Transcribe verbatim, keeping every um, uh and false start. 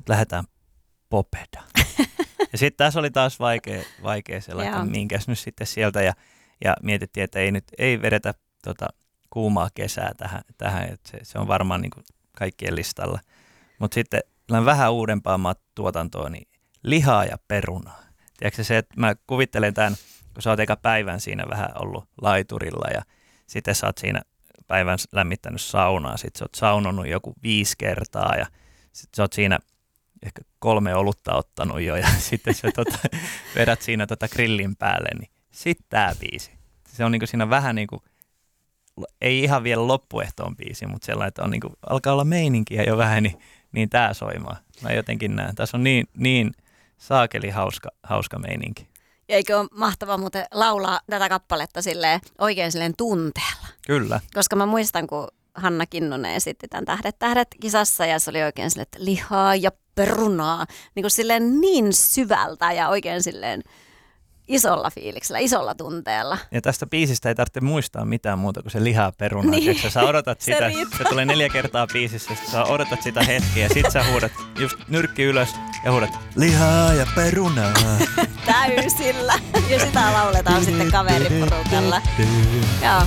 mutta lähdetään Popeda. Ja sitten tässä oli taas vaikea, vaikea sellainen, että minkäs nyt sitten sieltä. Ja, ja mietittiin, että ei nyt ei vedetä tota, kuumaa kesää tähän, tähän että se, se on varmaan niin kuin kaikkien listalla. Mutta sitten vähän uudempaa tuotantoa, niin lihaa ja perunaa. Tiedätkö se, että mä kuvittelen tämän, kun sä oot eka päivän siinä vähän ollut laiturilla ja sitten sä oot siinä päivän lämmittänyt saunaa, sitten sä oot saunonut joku viisi kertaa ja sitten sä oot siinä ehkä kolme olutta ottanut jo ja sitten sä tota, vedät siinä tota grillin päälle, niin sitten tää biisi. Se on niinku siinä vähän niin kuin, ei ihan vielä loppuehtoon biisi, mutta sellainen, että on niinku, alkaa olla meininkiä jo vähän, niin, niin tää soimaa. Mä jotenkin näen. Tässä on niin, niin saakeli hauska, hauska meininki. Ja eikö ole mahtavaa muuten laulaa tätä kappaletta silleen, oikein silleen tunteella? Kyllä. Koska mä muistan, kun Hanna Kinnunen esitti tämän Tähdet tähdet -kisassa ja se oli oikein silleen, että lihaa ja perunaa. Niin kuin silleen niin syvältä ja oikein silleen isolla fiiliksellä, isolla tunteella. Ja tästä biisistä ei tarvitse muistaa mitään muuta kuin se lihaa peruna. Niin. Sä odotat sitä, se, se tulee neljä kertaa biisissä, sä odotat sitä hetkeä ja sit sä huudat just nyrkki ylös ja huudat lihaa ja perunaa. Täysillä. Ja sitä lauletaan sitten kaveriporukalla. Joo.